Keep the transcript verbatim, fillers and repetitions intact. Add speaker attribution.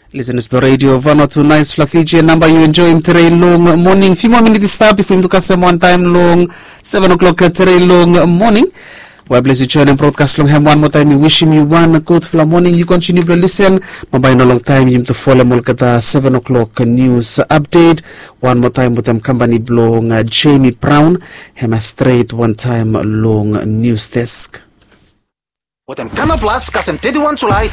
Speaker 1: Listen to Radio one oh two Nice Fluffy J number you enjoying today long morning. Few more minutes start before you look some one time long seven o'clock today long morning. Well, bless you join and broadcast long ham one more time. We wishing you one good for morning. You continue to listen. Mabay no long time you to follow mulkata seven o'clock news update. One more time with them company long uh, Jamie Brown. Hema straight one time long news desk.
Speaker 2: With them Canal Plus, kasem thirty-one July